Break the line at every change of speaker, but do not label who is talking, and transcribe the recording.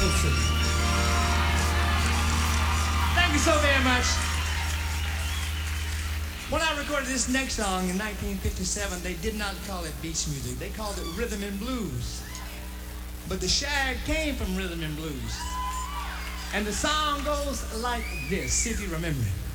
Wilson.
Thank you so very much. When I recorded this next song in 1957, they did not call it beach music. They called it rhythm and blues. But the shag came from rhythm and blues. And the song goes like this, see if you remember it.